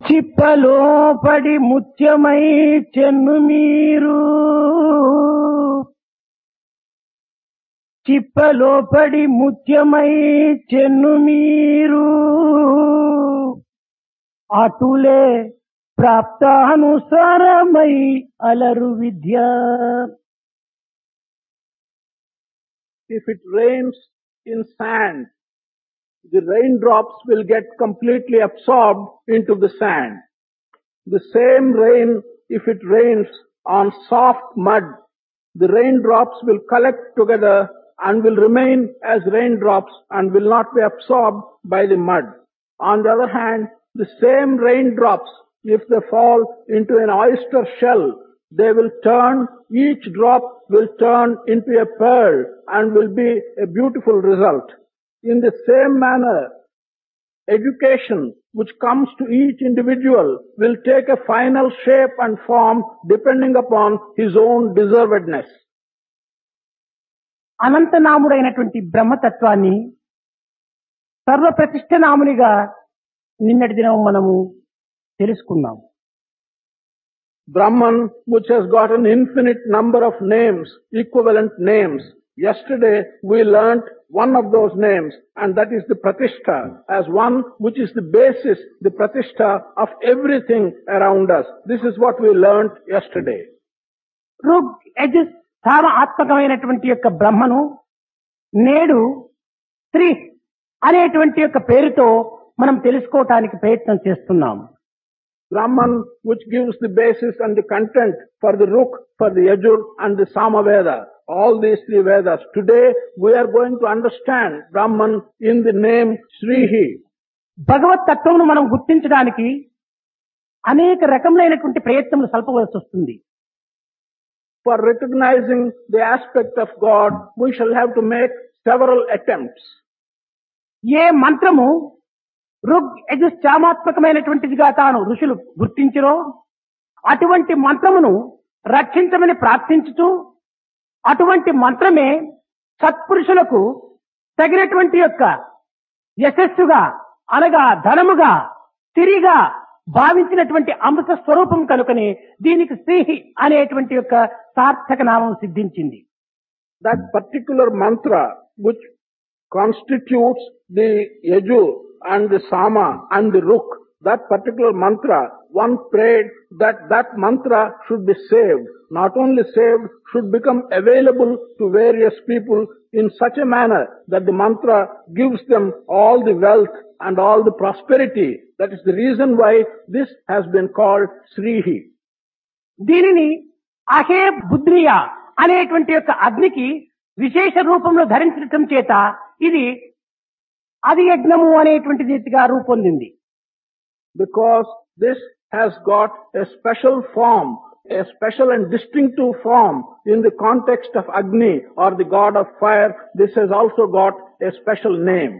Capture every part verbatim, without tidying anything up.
చిప్పలో పడి ముత్యమై చెన్ను మీరు చిప్పలో పడి ముత్యమై చెన్ను మీరు అటులే ప్రాప్తానుసారమై అలరు విద్య. If it rains in sand, the raindrops will get completely absorbed into the sand. The same rain, if it rains on soft mud, the raindrops will collect together and will remain as raindrops and will not be absorbed by the mud. On the other hand, the same raindrops, if they fall into an oyster shell, they will turn, each drop will turn into a pearl and will be a beautiful result. In the same manner, education which comes to each individual will take a final shape and form depending upon his own deservedness. అనంతనాముడైనటువంటి బ్రహ్మతత్వాన్ని సర్వప్రతిష్ఠ నామునిగా నిన్నటి దినం మనము తెలుసుకున్నాం. Brahman, which has got an infinite number of names, equivalent names. Yesterday we learnt one of those names, and that is the Pratishtha, as one which is the basis, the Pratishtha of everything around us. This is what we learnt yesterday. Rug Yajus సామ ఆత్మకమైనటువంటి యొక్క బ్రహ్మను నేడు three అనేటువంటి యొక్క పేరుతో మనం తెలుసుకోవటానికి ప్రయత్నం చేస్తున్నాం. Brahman, which gives the basis and the content for the Ruk, for the Yajur and the Samaveda, all these three Vedas. Today we are going to understand Brahman in the name Srihi. భగవత్ తత్వమును మనం గుర్తించడానికి అనేక రకములైనటువంటి ప్రయత్నములు సల్పవలసి వస్తుంది. For recognizing the aspect of God, we shall have to make several attempts. ఏ మంత్రము rug Yajus చామాత్మకమైనటువంటిదిగా తాను ఋషులు గుర్తించరో అటువంటి మంత్రమును రక్షించమని ప్రార్థించుతూ అటువంటి మంత్రమే సత్పురుషులకు తగినటువంటి యొక్క యశస్సుగా అనగా ధనముగా తిరిగా భావించినటువంటి అమృత స్వరూపం కనుకనే దీనికి శ్రీహి అనేటువంటి యొక్క సార్థక నామం సిద్ధించింది. That particular mantra which constitutes the Yajur and the Sama and the Ruk, that particular mantra, one prayed that that mantra should be saved. Not only saved, should become available to various people in such a manner that the mantra gives them all the wealth and all the prosperity. That is the reason why this has been called Srihi. దీనిని అహే బుద్ధియ అనేటువంటి యొక్క అగ్నికి విశేష రూపంలో ధరించడం చేత ఇది అది యజ్ఞము అనేటువంటి రీతిగా రూపొందింది. Because this has got a special form, a special and distinctive form in the context of Agni or the god of fire, this has also got a special name.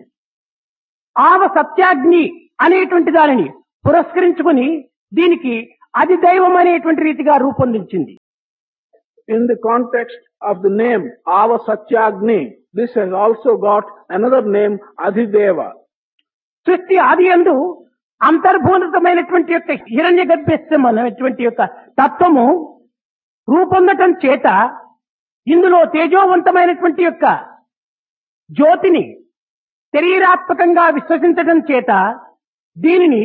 ఆవ సత్యాగ్ని అనేటువంటి దానిని పురస్కరించుకుని దీనికి అధిదైవం అనేటువంటి రీతిగా రూపొందించింది. In the context of the name Ava Satyagni, this has also got another name Adhideva. సృష్టి ఆది యందు అంతర్భూతమైనటువంటి యొక్క హిరణ్య గర్భస్థం అనేటువంటి యొక్క తత్వము రూపొందటం చేత ఇందులో తేజోవంతమైనటువంటి యొక్క జ్యోతిని శరీరాత్మకంగా విశ్వసించడం చేత దీనిని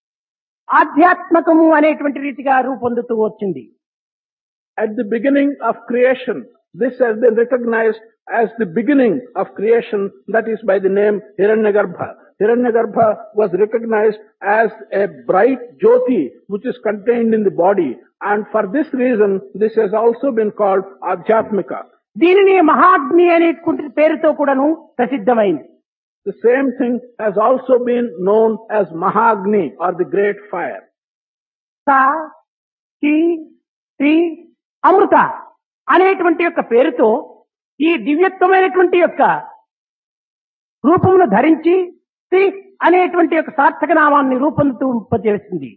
ఆధ్యాత్మకము అనేటువంటి రీతిగా రూపొందుతూ వచ్చింది. At the beginning of creation, this has been recognized as the beginning of creation, that is by the name Hiranyagarbha. Hiranyagarbha was recognized as a bright jyoti which is contained in the body, and for this reason this has also been called Adhyatmika. దీనిని మహాగ్ని అనేటువంటి పేరుతో కూడాను ప్రసిద్ధమైంది. The same thing has also been known as Mahagni or the great fire. Saw T T అమృత అనేటువంటి యొక్క పేరుతో ఈ దివ్యత్వమైనటువంటి యొక్క రూపమును ధరించి శ్రీ అనేటువంటి యొక్క సార్థక నామాన్ని రూపొందుతూ చేసింది.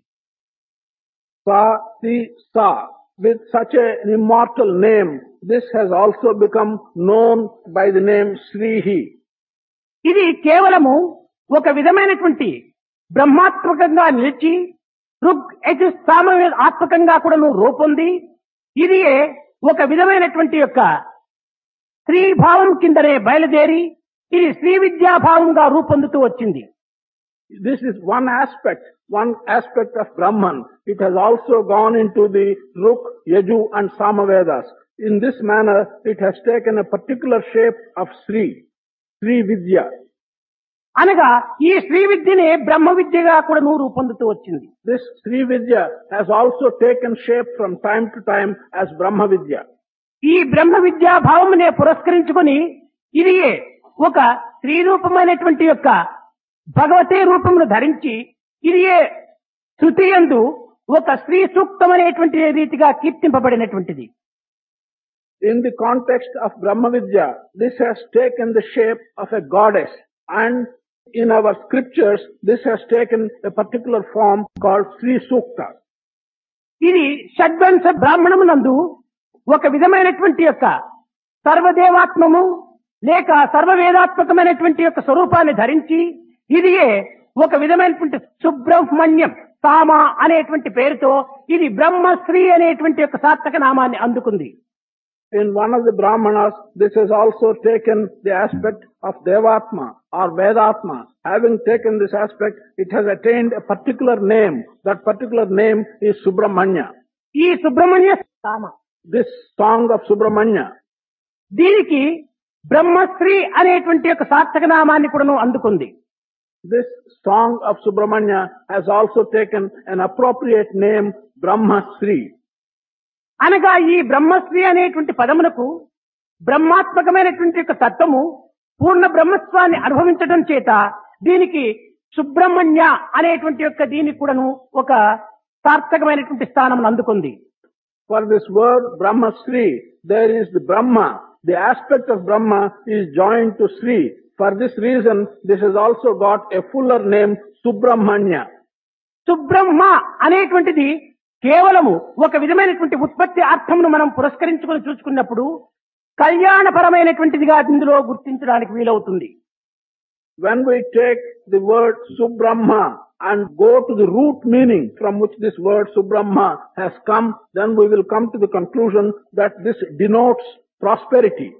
Sa, Ti, Sa, with such an immortal name, this has also become known by the name Srihi. ఇది కేవలము ఒక విధమైనటువంటి బ్రహ్మాత్మకంగా నిలిచి రుగ్ యజు సామవేద ఆత్మకంగా కూడా నువ్వు రూపొంది ఇది ఒక విధమైనటువంటి యొక్క స్త్రీ భావం కిందనే బయలుదేరి ఇది శ్రీ విద్యా భావంగా రూపొందుతూ వచ్చింది. This is one aspect, one aspect of Brahman. It has also gone into the Ruk, Yaju and Samavedas. In this manner, it has taken a particular shape of Sri, Sri Vidya. అనగా ఈ శ్రీ విద్యనే బ్రహ్మ విద్యగా కూడా నువ్వు రూపొందుతూ వచ్చింది. This Sri Vidya has also taken shape from time to time as Brahma Vidya. ఈ బ్రహ్మ విద్యా భావమునే పురస్కరించుకొని ఇది ఒక స్త్రీ రూపమైనటువంటి యొక్క భగవతే రూపమును ధరించి ఇది శృతి యందు ఒక స్త్రీ సూక్తమైనటువంటి రీతిగా కీర్తింపబడినటువంటిది. In the context of Brahma Vidya, this has taken the shape of a goddess, and in our scriptures, this has taken a particular form called Sri Sukta. ఇది షడ్వంశ బ్రాహ్మణమునందు ఒక విధమైనటువంటి యొక్క సర్వదేవాత్మము లేక సర్వవేదాత్మకమైనటువంటి యొక్క స్వరూపాన్ని ధరించి ఇది ఒక విధమైనటువంటి సుబ్రహ్మణ్యం సామ అనేటువంటి పేరుతో ఇది బ్రహ్మశ్రీ అనేటువంటి యొక్క సార్థక నామాన్ని అందుకుంది. In one of the Brahmanas, this has also taken the aspect of Devatma or Vedatma. Having taken this aspect, it has attained a particular name. That particular name is Subramanya. ఈ సుబ్రహ్మణ్య సామ This song of Subramanya, దీనికి బ్రహ్మశ్రీ అనేటువంటి యొక్క సార్థక నామాన్ని కూడా అందుకుంది. this song of Subramanya has also taken an appropriate name, Brahmasri. అనగా ఈ బ్రహ్మశ్రీ అనేటువంటి పదమునకు బ్రహ్మాత్మకమైనటువంటి యొక్క తత్వము పూర్ణ బ్రహ్మత్వాన్ని అనుభవించడం చేత దీనికి సుబ్రహ్మణ్య అనేటువంటి యొక్క దీనికి కూడాను ఒక సార్థకమైనటువంటి స్థానం అందుకుంది. For this word Brahmasri, there is the Brahma. The aspect of Brahma is joined to Sri. For this reason, this has also got a fuller name, Subramanya. Subrahma అనేటువంటిది కేవలము ఒక విధమైనటువంటి ఉత్పత్తి అర్థమును మనం పురస్కరించుకొని చూసుకున్నప్పుడు కళ్యాణపరమైనటువంటిదిగా ఇందులో గుర్తించడానికి వీలవుతుంది. When we take the word Subrahma and go to the root meaning from which this word Subrahma has come, then we will come to the conclusion that this denotes prosperity.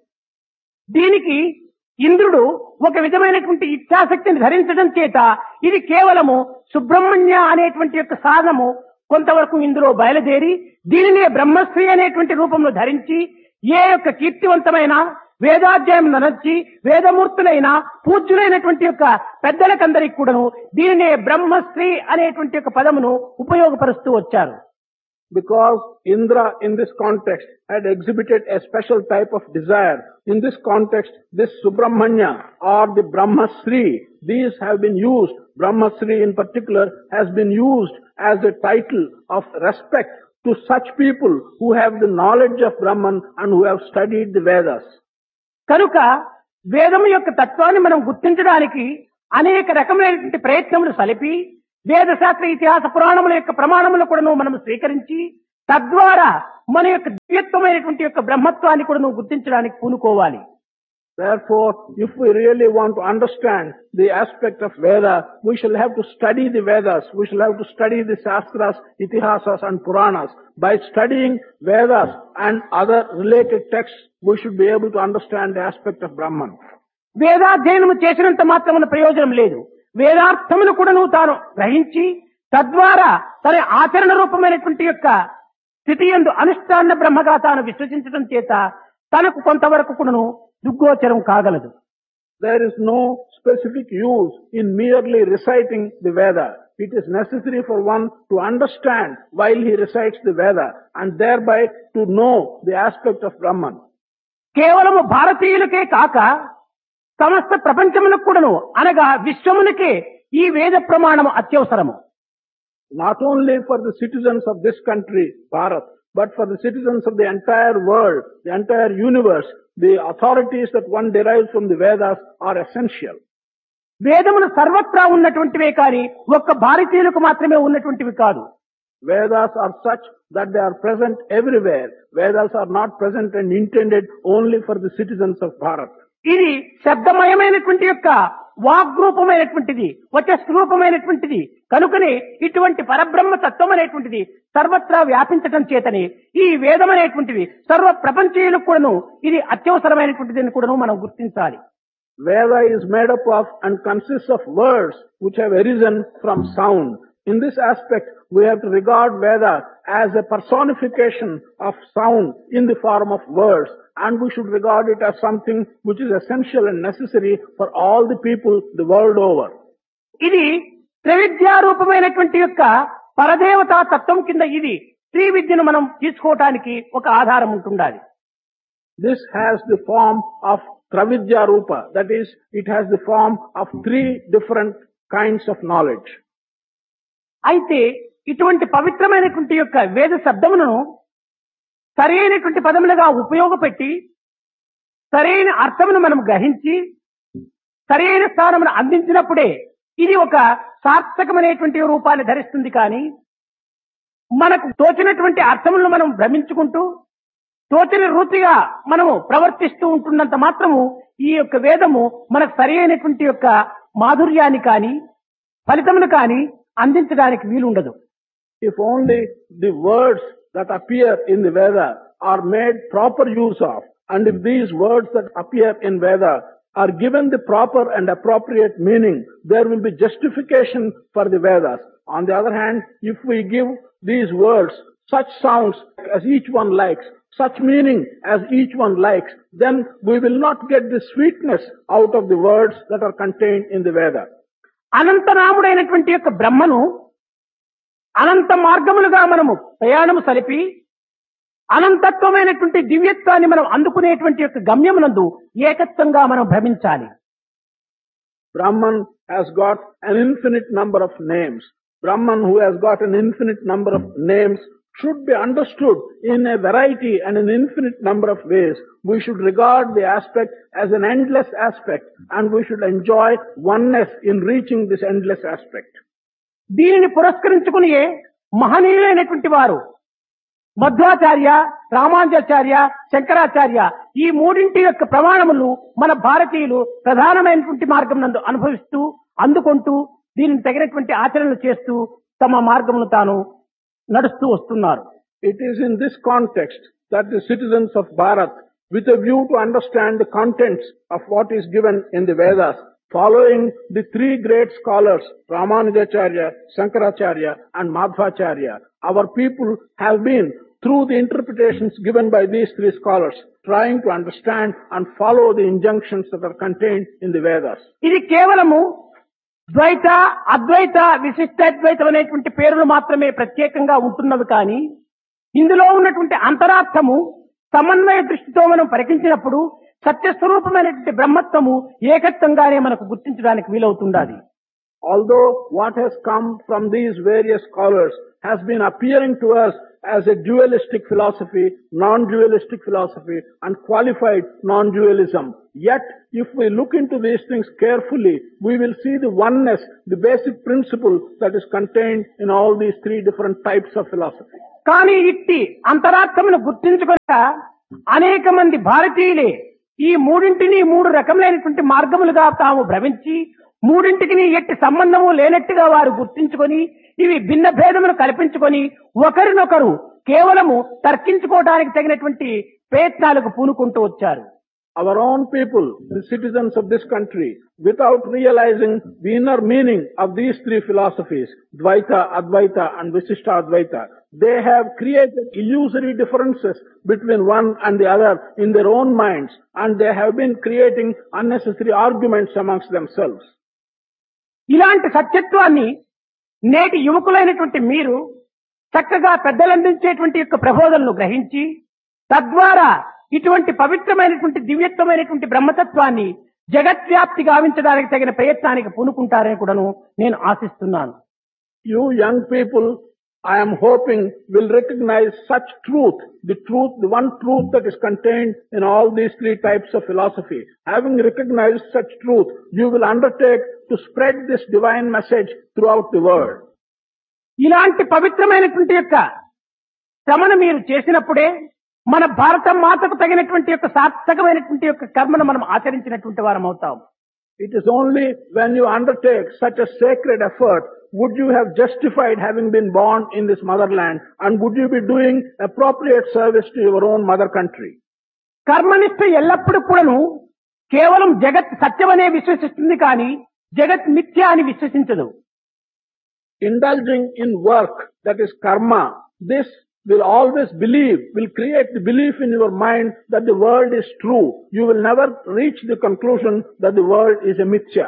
దీనికి ఇంద్రుడు ఒక విధమైనటువంటి ఇచ్ఛాశక్తిని ధరించడం చేత ఇది కేవలము సుబ్రహ్మణ్య అనేటువంటి యొక్క సాధనము కొంతవరకు ఇందులో బయలుదేరి దీనినే బ్రహ్మశ్రీ అనేటువంటి రూపంలో ధరించి ఏ యొక్క కీర్తివంతమైన వేదాధ్యాయం నచ్చి వేదమూర్తులైన పూజ్యులైనటువంటి యొక్క పెద్దలకందరికి కూడాను దీనినే బ్రహ్మశ్రీ అనేటువంటి యొక్క పదమును ఉపయోగపరుస్తూ వచ్చారు. Because Indra in this context had exhibited a special type of desire. In this context, this Subramanya or the Brahmasri, these have been used, Brahmasri in particular has been used as a title of respect to such people who have the knowledge of Brahman and who have studied the Vedas. కనుక వేదము యొక్క తత్వాన్ని మనం గుర్తించడానికి అనేక రకమైనటువంటి ప్రయత్నములు సలిపి వేదశాస్త్ర ఇతిహాస పురాణముల యొక్క ప్రమాణములు కూడా మనం స్వీకరించి తద్వారా మన యొక్క దివ్యత్వమైనటువంటి యొక్క బ్రహ్మత్వాన్ని కూడా గుర్తించడానికి పూనుకోవాలి. Therefore, if we really want to understand the aspect of Veda, we shall have to study the Vedas. We shall have to study the Shastras, Itihasas and Puranas. By studying Vedas and other related texts, we should be able to understand the aspect of Brahman. వేదాధ్యయనము చేసినంత మాత్రమున ప్రయోజనం లేదు. వేదార్థమును కూడా నువ్వు తాను గ్రహించి తద్వారా తన ఆచరణ రూపమైనటువంటి యొక్క స్థితి యందు అనుష్ఠాన బ్రహ్మగా తాను విశ్వసించడం చేత తనకు కొంతవరకు కూడాను దుగ్గోచరం కాగలదు. There is no specific use in merely reciting the Veda. It is necessary for one to understand while he recites the Veda and thereby to know the aspect of Brahman. కేవలము భారతీయులకే కాక సమస్త ప్రపంచములకు కూడాను అనగా విశ్వమునకే ఈ వేద ప్రమాణము అత్యవసరము. Not only for the citizens of this country, Bharat, but for the citizens of the entire world, the entire universe, the authorities that one derives from the Vedas are essential. వేదములు సర్వత్రా ఉన్నటువంటివే కానీ ఒక్క భారతీయులకు మాత్రమే ఉన్నటువంటివి కాదు. Vedas are such that they are present everywhere. Vedas are not present and intended only for the citizens of Bharat. ఇది శబ్దమయమైనటువంటి యొక్క వాగ్రూపమైనటువంటిది, వచస్రూపమైనటువంటిది, కనుకనే ఇటువంటి పరబ్రహ్మ తత్వం అనేటువంటిది సర్వత్రా వ్యాపించటం చేతని ఈ వేదం అనేటువంటిది సర్వ ప్రపంచీయులకు కూడాను ఇది అత్యవసరమైనటువంటిది కూడాను మనం గుర్తించాలి. Veda is made up of and consists of words which have arisen from sound. In this aspect, we have to regard Veda as a personification of sound in the form of words, and we should regard it as something which is essential and necessary for all the people the world over. ఇది త్రివిద్యారూపమైనటువంటి యొక్క పరదేవతా తత్వం కింద ఇది three విద్యను మనం తీసుకోవటానికి ఒక ఆధారం ఉంటుండాలి. This has the form of Travidya Rupa, that is, it has the form of three different kinds of knowledge. అయితే ఇటువంటి పవిత్రమైనటువంటి యొక్క వేద శబ్దమును సరైనటువంటి పదములుగా ఉపయోగపెట్టి సరైన అర్థమును మనం గ్రహించి సరైన స్థానమును అందించినప్పుడే ఇది ఒక సార్థకమైనటువంటి రూపాన్ని ధరిస్తుంది. కానీ మనకు తోచినటువంటి అర్థములను మనం భ్రమించుకుంటూ తోచని రీతిగా మనము ప్రవర్తిస్తూ ఉంటున్నంత మాత్రము ఈ యొక్క వేదము మనకు సరి అయినటువంటి యొక్క మాధుర్యాన్ని కానీ ఫలితమును కానీ అందించడానికి వీలుండదు. If only the words that appear in the Veda are made proper use of, and if these words that appear in Veda are given the proper and appropriate meaning, there will be justification for the Vedas. On the other hand, if we give these words such sounds as each one likes, such meaning as each one likes, then we will not get the sweetness out of the words that are contained in the Veda. అనంతనాముడైనటువంటి యొక్క బ్రహ్మను అనంత మార్గములుగా మనము ప్రయాణము సలిపి అనంతత్వమైనటువంటి దివ్యత్వాన్ని మనం అందుకునేటువంటి యొక్క గమ్యమునందు ఏకత్వంగా మనం భ్రమించాలి. Brahman has got an infinite number of names. Brahman, who has got an infinite number of names, should be understood in a variety and an infinite number of ways. We should regard the aspect as an endless aspect, and we should enjoy oneness in reaching this endless aspect. దీనిని పురస్కరించుకుని మహనీయులైనటువంటి వారు మధ్వాచార్య, రామానుజాచార్య, శంకరాచార్య ఈ మూడింటి యొక్క ప్రమాణములు మన భారతీయులు ప్రధానమైనటువంటి మార్గం నందు అనుభవిస్తూ అందుకుంటూ దీనిని తగినటువంటి ఆచరణలు చేస్తూ తమ మార్గమును తాను నడుస్తూ వస్తున్నారు. It is in this context that the citizens of Bharat, with a view to understand the contents of what is given in the Vedas, following the three great scholars, Ramanujacharya, Shankaracharya and Madhvacharya, our people have been, through the interpretations given by these three scholars, trying to understand and follow the injunctions that are contained in the Vedas. ఇది కేవలము ద్వైత, అద్వైత, విశిష్టాద్వైతం అనేటువంటి పేర్లు మాత్రమే ప్రత్యేకంగా ఉంటున్నవి. కానీ ఇందులో ఉన్నటువంటి అంతరార్థము సమన్వయ దృష్టితో మనం పరికించినప్పుడు సత్యస్వరూపమైనటువంటి బ్రహ్మత్వము ఏకత్వంగానే మనకు గుర్తించడానికి వీలవుతుండాలి. Although what has come from these various scholars has been appearing to us as a dualistic philosophy, non-dualistic philosophy and qualified non-dualism, yet if we look into these things carefully, we will see the oneness, the basic principle that is contained in all these three different types of philosophy. కానీ ఇట్టి అంతరార్థమును గుర్తించుకొనక అనేక మంది భారతీయులే ఈ మూడింటిని మూడు రకములైనటువంటి మార్గములుగా తాము భ్రమించి మూడింటికి ఎట్టి సంబంధము లేనట్టుగా వారు గుర్తించుకొని ఇవి భిన్న భేదమును కల్పించుకొని ఒకరినొకరు కేవలము తర్కించుకోవడానికి తగినటువంటి ప్రయత్నాలకు పూనుకుంటూ వచ్చారు. Our own people, the citizens of this country, without realizing the inner meaning of these three philosophies, Dvaita, Advaita and Visishta Advaita, they have created illusory differences between one and the other in their own minds, and they have been creating unnecessary arguments amongst themselves. ఇలాంటి సత్యత్వాన్ని నేటి యువకులైనటువంటి మీరు చక్కగా పెద్దలందించేటువంటి యొక్క ప్రబోధనలు గ్రహించి తద్వారా ఇటువంటి పవిత్రమైనటువంటి దివ్యత్వమైనటువంటి బ్రహ్మతత్వాన్ని జగద్వ్యాప్తి గావించడానికి తగిన ప్రయత్నానికి పూనుకుంటారని కూడాను నేను ఆశిస్తున్నాను. You young people, I am hoping, will recognize such truth, the truth, the one truth that is contained in all these three types of philosophy. Having recognized such truth, you will undertake to spread this divine message throughout the world. ఇలాంటి పవిత్రమైనటువంటి యొక్క శ్రమను మీరు చేసినప్పుడే మన భారత మాతకు తగినటువంటి యొక్క సార్థకమైనటువంటి యొక్క కర్మను మనం ఆచరించినటువంటి వారం అవుతాం. It is only when you undertake such a sacred effort would you have justified having been born in this motherland, and would you be doing appropriate service to your own mother country? కర్మనిష్ట ఎల్లప్పుడూ కూడాను కేవలం జగత్ సత్యమనే విశ్వసిస్తుంది కానీ జగత్ మిథ్య అని విశ్వసించదు. Indulging in work, that is karma, this will always believe, will create the belief in your mind that the world is true. You will never reach the conclusion that the world is a mithya.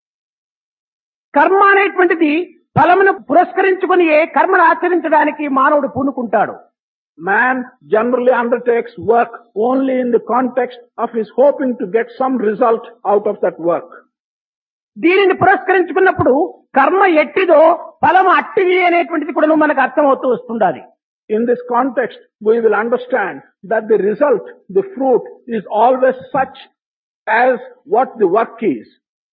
కర్మ అనేటువంటిది ఫలమును పురస్కరించుకుని ఏ కర్మను ఆచరించడానికి మానవుడు పూనుకుంటాడు. Man generally undertakes work only in the context of his hoping to get some result out of that work. దీనిని పురస్కరించుకున్నప్పుడు కర్మ ఎట్టిదో ఫలము అట్టిది అనేటువంటిది కూడా మనకు అర్థమవుతూ వస్తుండాలి. In this context, we will understand that the result, the fruit, is always such as what the work is.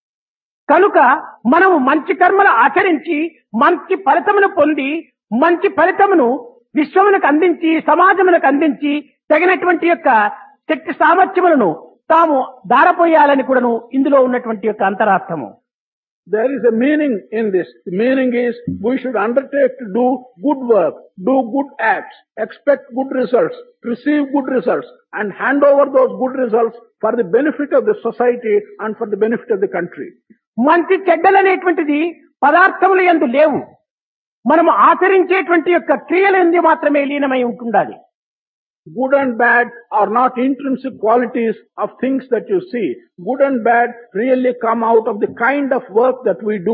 కనుక మనము మంచి కర్మలు ఆచరించి మంచి ఫలితమును పొంది మంచి ఫలితమును విశ్వమునకు అందించి సమాజమునకు అందించి తగినటువంటి యొక్క శక్తి సామర్థ్యములను తాము దారపోయాలని కూడాను ఇందులో ఉన్నటువంటి యొక్క అంతరార్థము. There is a meaning in this. The meaning is we should undertake to do good work, do good acts, expect good results, receive good results, and hand over those good results for the benefit of the society and for the benefit of the country. మంచి చెడ్డలనేటువంటిది పదార్థములు యందు లేవు. మనము ఆచరించేటువంటి యొక్క క్రియల యందు మాత్రమే లీనమై ఉంటుండాలి. Good and bad are not intrinsic qualities of things that you see. Good and bad really come out of the kind of work that we do.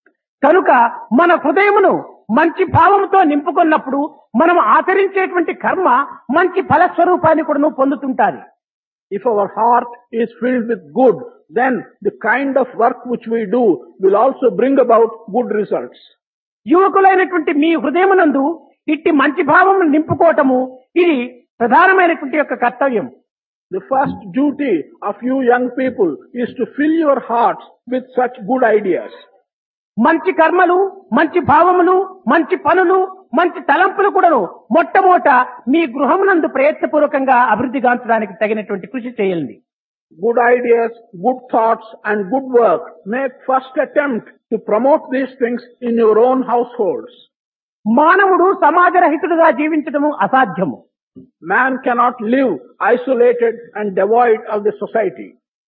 కనుక మన హృదయమును మంచి భావముతో నింపుకున్నప్పుడు మనం ఆచరించేటువంటి కర్మ మంచి ఫలస్వరూపాన్ని కూడా పొందుతుంటాది. If our heart is filled with good, then the kind of work which we do will also bring about good results. యువకులైనటువంటి మీ హృదయమునందు ఇట్టి మంచి భావము నింపుకోవటము ఇది ప్రధానమైనటువంటి యొక్క కర్తవ్యం. The first duty of you young people is to fill your hearts with such good ideas. మంచి కర్మలు, మంచి భావములు, మంచి పనులు, మంచి తలంపులు కూడాను మొట్టమొదట మీ గృహమునందు ప్రయత్నపూర్వకంగా అభివృద్ధి గాంచడానికి తగినటువంటి కృషి చేయండి. Good ideas, good thoughts and good work. Make first attempt to promote these things in your own households. మానవుడు సమాజరహితుడుగా జీవించడము అసాధ్యము. Man cannot live isolated and devoid of the society.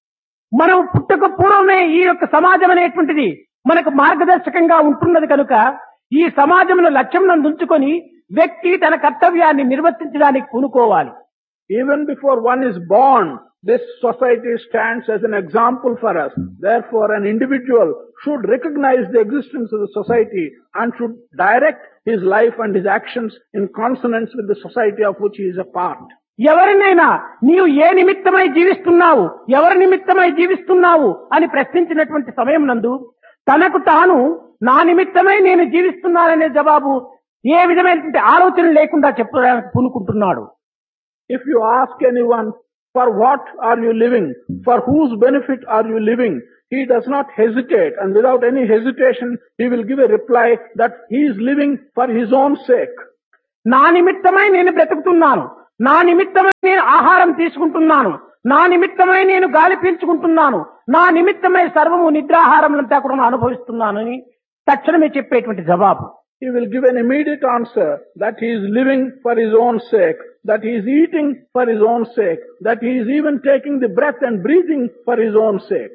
మనం పుట్టక పూర్వమే ఈ యొక్క సమాజం అనేటువంటిది మనకు మార్గదర్శకంగా ఉంటున్నది కనుక ఈ సమాజంలో లక్ష్యం ఉంచుకొని వ్యక్తి తన కర్తవ్యాన్ని నిర్వర్తించడానికి పూనుకోవాలి. Even before one is born, this society stands as an example for us. Therefore, an individual should recognize the existence of the society and should direct his life and his actions in consonance with the society of which he is a part. ఎవరినైనా నీవు ఏ నిమిత్తమై జీవిస్తున్నావు, ఎవరి నిమిత్తమై జీవిస్తున్నావు అని ప్రశ్నించినటువంటి సమయం నందు తనకు తాను నా నిమిత్తమై నేను జీవిస్తున్నాననే జవాబు ఏ విధమైనటువంటి ఆలోచన లేకుండా చెప్పడానికి పూనుకుంటున్నాడు. If you ask anyone, for what are you living? For whose benefit are you living? He does not hesitate, and without any hesitation, he will give a reply that he is living for his own sake. నా నిమిత్తమై నేను బ్రతుకుతున్నాను, నా నిమిత్తమై నేను ఆహారం తీసుకుంటున్నాను, నా నిమిత్తమై నేను గాలి పీల్చుకుంటున్నాను, నా నిమిత్తమై సర్వము నిద్రాహారములంతా కూడా అనుభవిస్తున్నానని తక్షణమే చెప్పేటువంటి జవాబు. He will give an immediate answer that he is living for his own sake, that he is eating for his own sake, that he is even taking the breath and breathing for his own sake.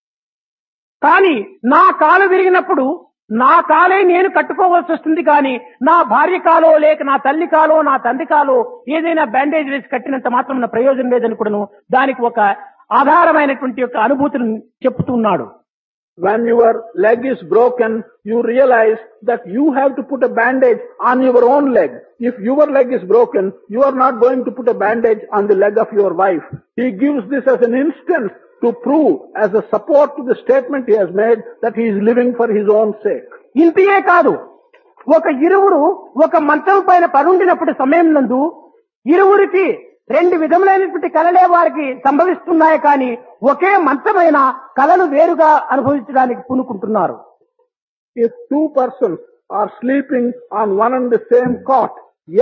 కానీ నా కాలు విరిగినప్పుడు నా కాలే నేను కట్టుకోవాల్సి వస్తుంది కానీ నా భార్య కాలో లేక నా తల్లి కాలో నా తండ్రి కాలో ఏదైనా బ్యాండేజ్ వేసి కట్టినంత మాత్రం నా ప్రయోజనం లేదని కూడాను దానికి ఒక ఆధారమైనటువంటి యొక్క అనుభూతిని చెప్తున్నాడు. When your leg is broken, you realize that you have to put a bandage on your own leg. If your leg is broken, you are not going to put a bandage on the leg of your wife. He gives this as an instance to prove as a support to the statement he has made that he is living for his own sake. ఇంతే కాదు, ఒక ఇరువురు ఒక మంచం పైన పరుండినప్పుడు సమయం నందు ఇరువురికి రెండు విధములైనటువంటి కలలే వారికి సంభవిస్తున్నాయి కానీ ఒకే మంచమైన కలలు వేరుగా అనుభవించడానికి పూనుకుంటున్నారు. If two persons are sleeping on one and the same cot, yet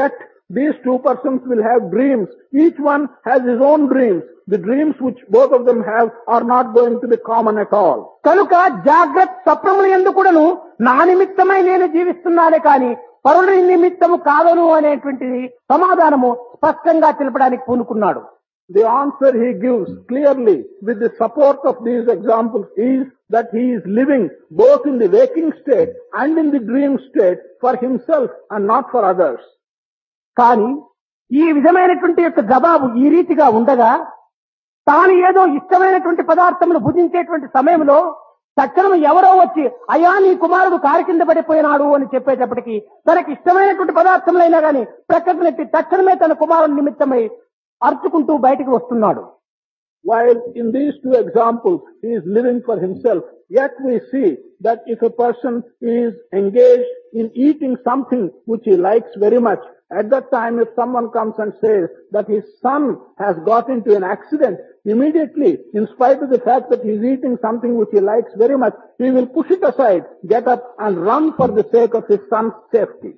these two persons will have dreams. Each one has his own dreams. The dreams which both of them have are not going to be common at all. కనుక జాగ్రత్త స్వప్నముల యందు కూడాను నా నిమిత్తమై నేను జీవిస్తున్నానే కాని పరుల నిమిత్తము కాదను అనేటువంటిది సమాధానము స్పష్టంగా తెలపడానికి పూనుకున్నాడు. The answer he gives clearly with the support of these examples is that he is living both in the waking state and in the dream state for himself and not for others. కానీ ఈ విధమైనటువంటి యొక్క జవాబు ఈ రీతిగా ఉండగా తాను ఏదో ఇష్టమైనటువంటి పదార్థములు భుజించేటువంటి సమయంలో తక్షణం ఎవరో వచ్చి అయ్యా నీ కుమారుడు కారు కింద పడిపోయినాడు అని చెప్పేటప్పటికీ తనకి ఇష్టమైనటువంటి పదార్థములైనా గాని ప్రక్కన నెట్టి తక్షణమే తన కుమారుని నిమిత్తమై అర్చుకుంటూ బయటికి వస్తున్నాడు. While in these two examples he is living for himself, yet we see that if a person is engaged in eating something which he likes very much, at that time if someone comes and says that his son has got into an accident, immediately, in spite of the fact that he is eating something which he likes very much, he will push it aside, get up and run for the sake of his son's safety.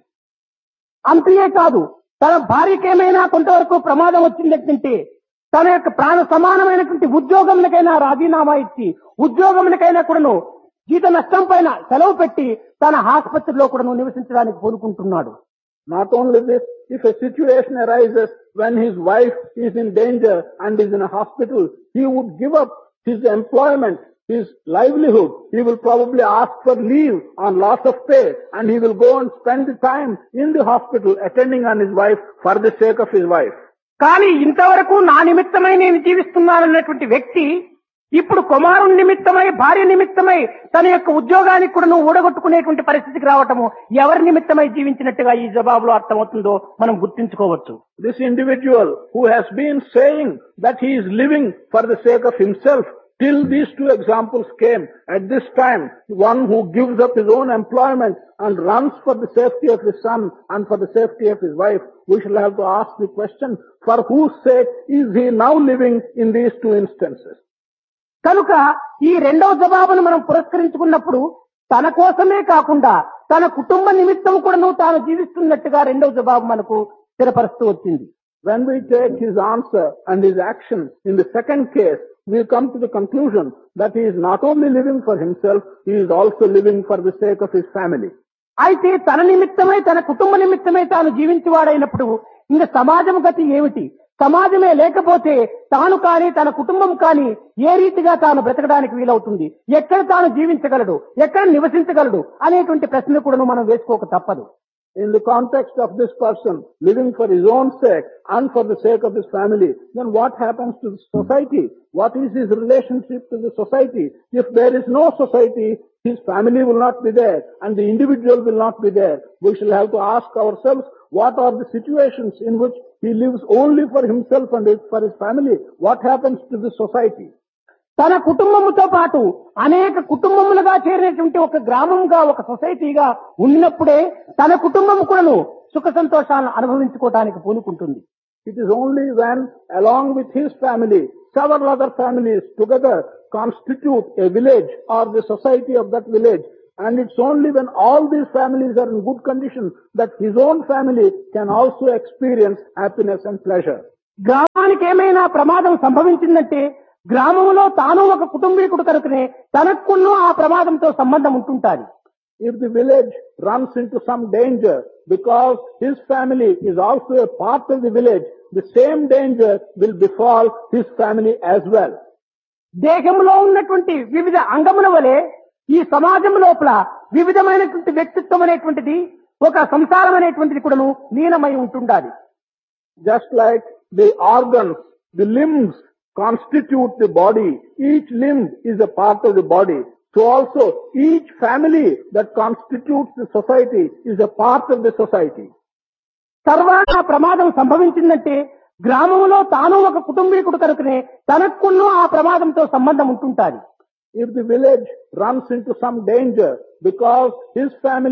అంతే కాదు, తన భార్యకేమైనా కొంతవరకు ప్రమాదం వచ్చిందంటే తన యొక్క ప్రాణ సమానమైనటువంటి ఉద్యోగములకైనా రాజీనామా ఇచ్చి ఉద్యోగములకైనా కూడాను జీత నష్టం పైన సెలవు పెట్టి తన ఆసుపత్రిలో కూడాను నివసించడానికి పూనుకుంటున్నాడు. Not only this, if a situation arises when his wife is in danger and is in a hospital, he would give up his employment, his livelihood. He will probably ask for leave on loss of pay and he will go and spend the time in the hospital attending on his wife for the sake of his wife. కానీ ఇంతవరకు నా నిమిత్తమై నేను జీవిస్తున్నానన్నటువంటి వ్యక్తి ఇప్పుడు కుమారుని నిమిత్తమై భార్య నిమిత్తమై తన యొక్క ఉద్యోగానికి కూడా నువ్వు ఊడగొట్టుకునేటువంటి పరిస్థితికి రావటము ఎవరి నిమిత్తమై జీవించినట్టుగా ఈ జవాబులో అర్థమవుతుందో మనం గుర్తించుకోవచ్చు. This individual who has been saying that he is living for the sake of himself till these two examples came, at this time one who gives up his own employment and runs for the safety of his son and for the safety of his wife, we shall have to ask the question, for whose sake is he now living in these two instances? కనుక ఈ రెండవ జవాబును మనం పురస్కరించుకున్నప్పుడు తన కోసమే కాకుండా తన కుటుంబ నిమిత్తం కూడా తాను జీవిస్తున్నట్టుగా రెండవ జవాబు మనకు స్థిరపరుస్తూ వచ్చింది. When we take his answer and his action in the second case, we come to the conclusion that he is not only living for himself, he is also living for the sake of his family. అయితే తన నిమిత్తమై తన కుటుంబ నిమిత్తమై తాను జీవించేవాడైనప్పుడు ఇంకా సమాజం గతి ఏమిటి, సమాజమే లేకపోతే తాను కానీ తన కుటుంబం కానీ ఏ రీతిగా తాను బ్రతకడానికి వీలవుతుంది, ఎక్కడ తాను జీవించగలడు, ఎక్కడ నివసించగలడు అనేటువంటి ప్రశ్న కూడా మనం వేసుకోక తప్పదు. In the context of this person living for his own sake and for the sake of his family, then what happens to the society? What is his relationship to the society? If there is no society, his family will not be there and the individual will not be there. We shall have to ask ourselves, what are the situations in which he lives only for himself and for his family? What happens to the society? తన కుటుంబముతో పాటు అనేక కుటుంబములుగా చేరినటువంటి ఒక గ్రామంగా ఒక సొసైటీగా ఉన్నప్పుడే తన కుటుంబం కూడాను సుఖ సంతోషాలను అనుభవించుకోవడానికి పూనుకుంటుంది. It is only when along with his family several other families together constitute a village or the society of that village, and it's only when all these families are in good condition that his own family can also experience happiness and pleasure. గ్రామానికి ఏమైనా ప్రమాదం సంభవించిందంటే గ్రామంలో తాను ఒక కుటుంబీకుడు కనుకనే తనకును ఆ ప్రమాదంతో సంబంధం ఉంటుంటాది. If the village runs into some danger because his family is also a part of the village, the same danger will befall his family as well. దేహంలో ఉన్నటువంటి వివిధ అంగముల వలె ఈ సమాజం లోపల వివిధమైనటువంటి వ్యక్తిత్వం అనేటువంటిది ఒక సంసారం అనేటువంటిది కూడాను లీనమై ఉంటుండాలి. Just like the organs, the limbs constitute the body, each limb is a part of the body. So also each family that constitutes the society is a part of the society. Sarvana ప్రమాదం సంభవించిందంటే గ్రామంలో తాను ఒక కుటుంబీకుడు కనుకనే తనకును ఆ ప్రమాదంతో సంబంధం ఉంటుంటాది. If the village runs into some danger because his family